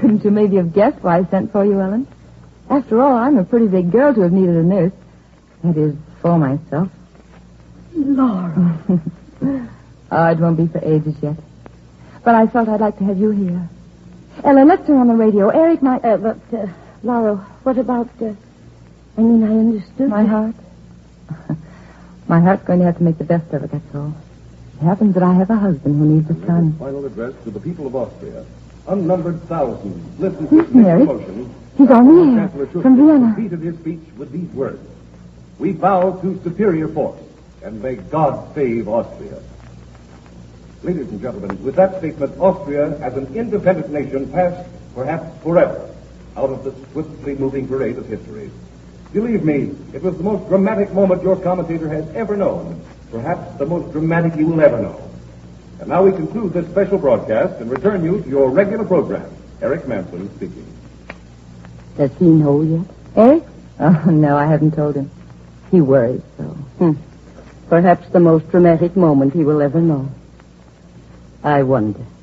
Couldn't you maybe have guessed why I sent for you, Ellen? After all, I'm a pretty big girl to have needed a nurse. That is, for myself. Laura. Oh, it won't be for ages yet. But I felt I'd like to have you here. Ellen, let's turn on the radio. Eric might... Laura, what about... I understood. My heart? My heart's going to have to make the best of it, that's all. It happens that I have a husband who needs a son. Final address to the people of Austria. Unnumbered thousands listened with Eric? emotion. He's on the air. Chancellor Schuster From Vienna. completed his speech with these words. We bow to superior force, and may God save Austria. Ladies and gentlemen, with that statement, Austria, as an independent nation, passed, perhaps forever, out of the swiftly moving parade of history. Believe me, it was the most dramatic moment your commentator has ever known, perhaps the most dramatic you will ever know. And now we conclude this special broadcast and return you to your regular program. Eric Manson speaking. Does he know yet? Eric? Oh, no, I haven't told him. He worries so. Perhaps the most dramatic moment he will ever know. I wonder.